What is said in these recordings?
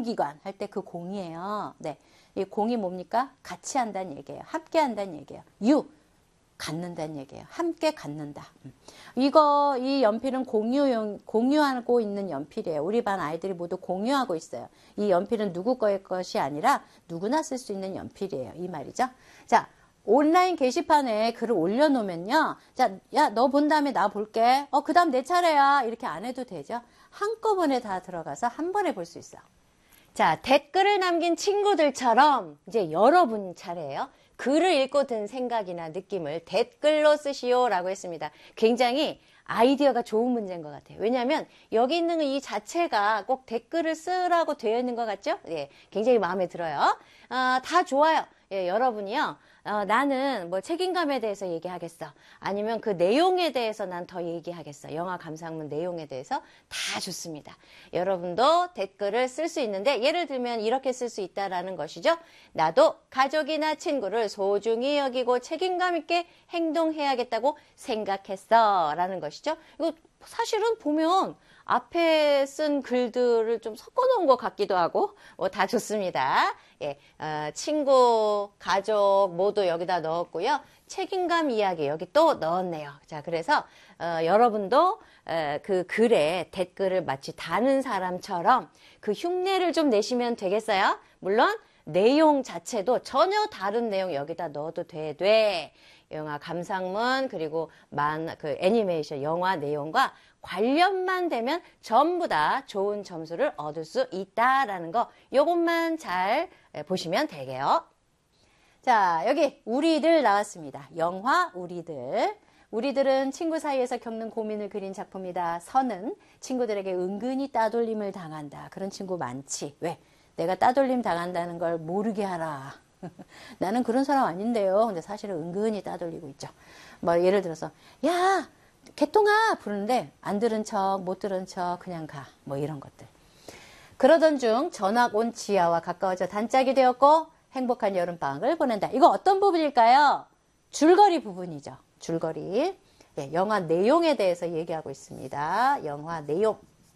공기관 할 때 그 공이에요. 네. 이 공이 뭡니까? 같이 한다는 얘기예요. 함께 한다는 얘기예요. 갖는다는 얘기예요. 함께 갖는다. 이 연필은 공유하고 있는 연필이에요. 우리 반 아이들이 모두 공유하고 있어요. 이 연필은 누구 거의 것이 아니라 누구나 쓸 수 있는 연필이에요. 이 말이죠. 자, 온라인 게시판에 글을 올려놓으면요. 자, 야, 너 본 다음에 나 볼게. 그 다음 내 차례야. 이렇게 안 해도 되죠. 한꺼번에 다 들어가서 한 번에 볼 수 있어. 자, 댓글을 남긴 친구들처럼 이제 여러분 차례예요. 글을 읽고 든 생각이나 느낌을 댓글로 쓰시오라고 했습니다. 굉장히 아이디어가 좋은 문제인 것 같아요. 왜냐하면 여기 있는 이 자체가 꼭 댓글을 쓰라고 되어 있는 것 같죠? 예, 굉장히 마음에 들어요. 다 좋아요. 예, 여러분이요. 나는 뭐 책임감에 대해서 얘기하겠어. 아니면 그 내용에 대해서 난 더 얘기하겠어. 영화 감상문 내용에 대해서 다 좋습니다. 여러분도 댓글을 쓸 수 있는데 예를 들면 이렇게 쓸 수 있다라는 것이죠. 나도 가족이나 친구를 소중히 여기고 책임감 있게 행동해야겠다고 생각했어. 라는 것이죠. 이거 사실은 보면 앞에 쓴 글들을 좀 섞어 놓은 것 같기도 하고 다 좋습니다. 예, 친구, 가족 모두 여기다 넣었고요. 책임감 이야기 여기 또 넣었네요. 자, 그래서 여러분도 그 글에 댓글을 마치 다는 사람처럼 그 흉내를 좀 내시면 되겠어요? 물론 내용 자체도 전혀 다른 내용 여기다 넣어도 돼. 영화 감상문 그리고 그 애니메이션 영화 내용과 관련만 되면 전부 다 좋은 점수를 얻을 수 있다라는 거 요것만 잘 보시면 되게요. 자, 여기 우리들 나왔습니다. 영화 우리들. 우리들은 친구 사이에서 겪는 고민을 그린 작품이다. 선은 친구들에게 은근히 따돌림을 당한다. 그런 친구 많지. 왜? 내가 따돌림 당한다는 걸 모르게 하라. 나는 그런 사람 아닌데요. 근데 사실은 은근히 따돌리고 있죠. 뭐 예를 들어서 야 개통아 부르는데 안 들은 척 못 들은 척 그냥 가. 뭐 이런 것들. 그러던 중 전학 온 지아와 가까워져 단짝이 되었고 행복한 여름방학을 보낸다. 이거 어떤 부분일까요? 줄거리 부분이죠. 줄거리. 예, 영화 내용에 대해서 얘기하고 있습니다. 영화 내용.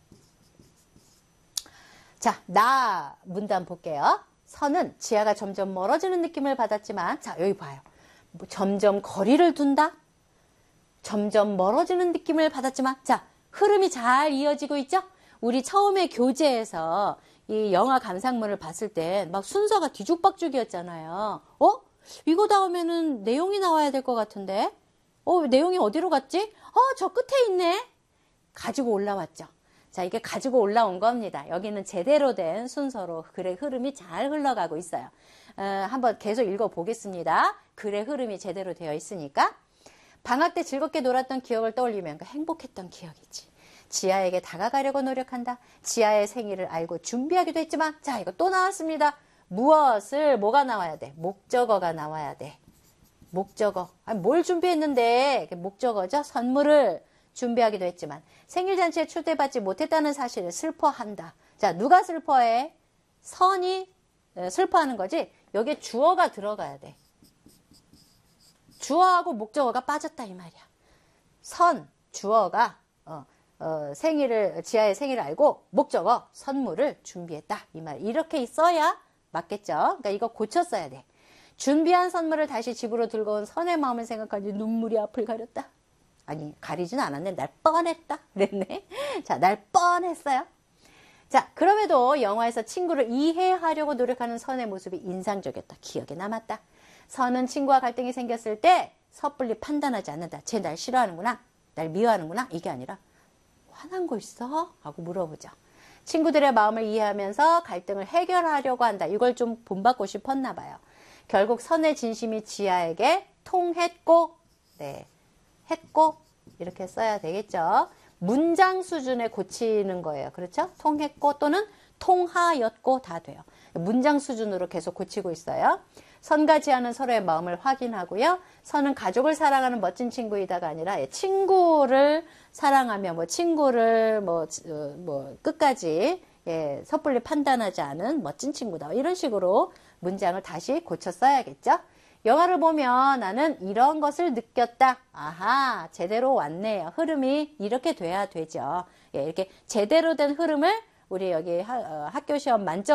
자, 나 문단 볼게요. 선은 지아가 점점 멀어지는 느낌을 받았지만 자, 여기 봐요. 뭐 점점 거리를 둔다. 점점 멀어지는 느낌을 받았지만 자, 흐름이 잘 이어지고 있죠? 우리 처음에 교재에서 이 영화 감상문을 봤을 때 막 순서가 뒤죽박죽이었잖아요. 이거 다음에는 내용이 나와야 될 것 같은데? 내용이 어디로 갔지? 저 끝에 있네? 가지고 올라왔죠. 자, 이게 가지고 올라온 겁니다. 여기는 제대로 된 순서로 글의 흐름이 잘 흘러가고 있어요. 한번 계속 읽어보겠습니다. 글의 흐름이 제대로 되어 있으니까. 방학 때 즐겁게 놀았던 기억을 떠올리면 행복했던 기억이지. 지아에게 다가가려고 노력한다. 지아의 생일을 알고 준비하기도 했지만 자, 이거 또 나왔습니다. 뭐가 나와야 돼? 목적어가 나와야 돼. 목적어. 뭘 준비했는데? 목적어죠. 선물을 준비하기도 했지만 생일잔치에 초대받지 못했다는 사실을 슬퍼한다. 자, 누가 슬퍼해? 선이 슬퍼하는 거지. 여기에 주어가 들어가야 돼. 주어하고 목적어가 빠졌다 이 말이야. 주어가 지아의 생일을 알고 목적어 선물을 준비했다 이 말. 이렇게 써야 맞겠죠. 그러니까 이거 고쳤어야 돼. 준비한 선물을 다시 집으로 들고 온 선의 마음을 생각하니 눈물이 앞을 가렸다. 아니, 가리진 않았네. 날 뻔했다 그랬네. 자, 날 뻔했어요. 자, 그럼에도 영화에서 친구를 이해하려고 노력하는 선의 모습이 인상적이었다. 기억에 남았다. 선은 친구와 갈등이 생겼을 때 섣불리 판단하지 않는다. 쟤 날 싫어하는구나. 날 미워하는구나. 이게 아니라 화난 거 있어? 하고 물어보죠. 친구들의 마음을 이해하면서 갈등을 해결하려고 한다. 이걸 좀 본받고 싶었나 봐요. 결국 선의 진심이 지아에게 통했고, 했고 이렇게 써야 되겠죠. 문장 수준에 고치는 거예요. 그렇죠? 통했고 또는 통하였고 다 돼요. 문장 수준으로 계속 고치고 있어요. 선과 지아는 서로의 마음을 확인하고요. 선은 가족을 사랑하는 멋진 친구이다가 아니라 친구를 사랑하며 친구를 끝까지 섣불리 판단하지 않은 멋진 친구다. 이런 식으로 문장을 다시 고쳐 써야겠죠. 영화를 보면 나는 이런 것을 느꼈다. 아하, 제대로 왔네요. 흐름이 이렇게 돼야 되죠. 이렇게 제대로 된 흐름을 우리 여기 학교 시험 만점